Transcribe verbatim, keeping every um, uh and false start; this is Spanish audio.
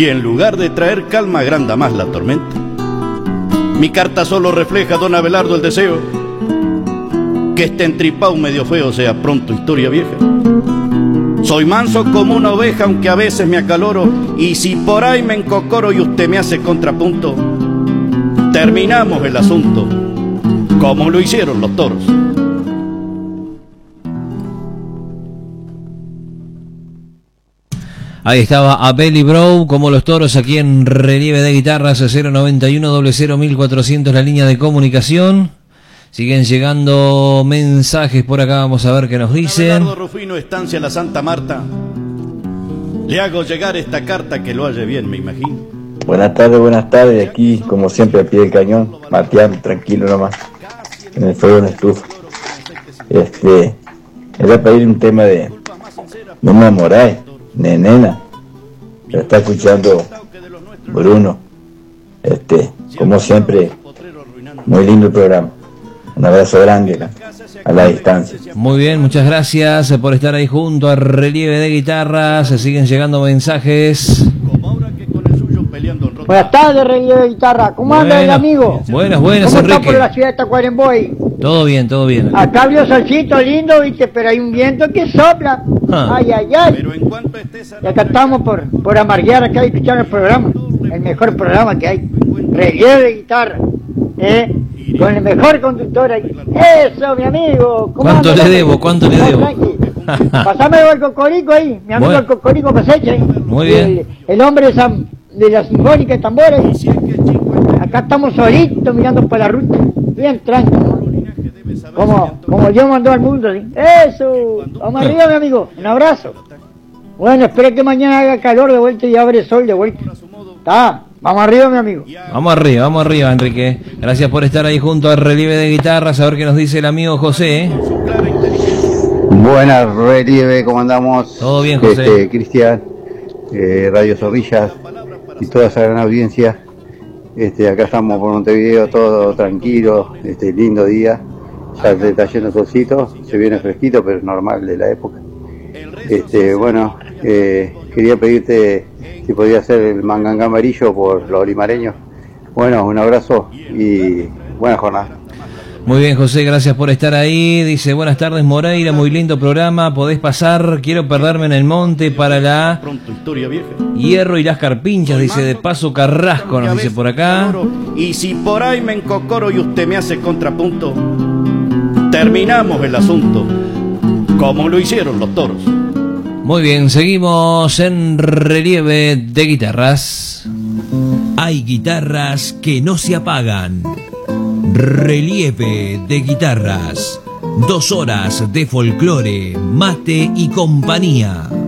Y en lugar de traer calma agranda más la tormenta. Mi carta solo refleja, don Abelardo, el deseo que este entripao medio feo sea pronto historia vieja. Soy manso como una oveja, aunque a veces me acaloro, y si por ahí me encocoro y usted me hace contrapunto, terminamos el asunto como lo hicieron los toros. Ahí estaba Abel y Bro, como los toros, aquí en Relieve de Guitarras, cero noventa y uno, cero mil cuatrocientos, la línea de comunicación. Siguen llegando mensajes por acá, vamos a ver qué nos dicen. Abelardo Rufino, estancia La Santa Marta. Le hago llegar esta carta, que lo halle bien, me imagino. Buenas tardes, buenas tardes, aquí como siempre al pie del cañón, mateando tranquilo nomás, en el fuego de la estufa. Este, era pedir un tema de No me enamoráis, de Nena, lo está escuchando Bruno. Este, como siempre, muy lindo el programa. Un abrazo grande a la distancia. Muy bien, muchas gracias por estar ahí junto a Relieve de Guitarras. Se siguen llegando mensajes. Buenas tardes, Relieve de Guitarra. ¿Cómo Bueno, anda el amigo? Buenas, buenas, ¿Cómo Enrique. está por la ciudad de Tacuarembó? Todo bien, todo bien. Acá vio solcito lindo, viste, pero hay un viento que sopla. Ah. Ay, ay, ay. Y acá estamos por, por amarguear acá y escuchar el programa. El mejor programa que hay. Relieve de Guitarra. ¿Eh? Con el mejor conductor ahí. Eso, mi amigo. ¿Cómo ¿Cuánto anda? le debo? ¿Cuánto le No, debo? tranqui. Pasame el cocorico ahí. Mi amigo Bueno. el cocorico cosecha ahí. Muy bien. El, el hombre de, San, de la Sinfónica de Tambores. Acá estamos solitos mirando por la ruta. Bien tranquilo. Como, como yo mandó al mundo. ¿Sí? Eso. Vamos arriba, mi amigo. Un abrazo. Bueno, espero que mañana haga calor de vuelta y abre sol de vuelta. Está. Vamos arriba, mi amigo. Vamos arriba, vamos arriba, Enrique. Gracias por estar ahí junto a Relieve de Guitarras. A ver qué nos dice el amigo José. ¿eh? Buenas, Relieve, ¿cómo andamos? Todo bien, José. Este, Cristian, eh, Radio Zorrillas y toda esa gran audiencia. Este, acá estamos por Montevideo, todo tranquilo, este lindo día. Ya se está yendo solcito, se viene fresquito, pero es normal de la época. Este, bueno, eh, quería pedirte si podía hacer el manganga amarillo por los limareños. Bueno, un abrazo y buena jornada. Muy bien, José, gracias por estar ahí. Dice, buenas tardes, Moreira, muy lindo programa. Podés pasar, quiero perderme en el monte para la Pronto historia vieja. Hierro y las Carpinchas, dice, de Paso Carrasco, nos dice por acá. Y si por ahí me encocoro y usted me hace contrapunto, terminamos el asunto como lo hicieron los toros. Muy bien, seguimos en Relieve de Guitarras. Hay guitarras que no se apagan. Relieve de Guitarras. Dos horas de folclore, mate y compañía.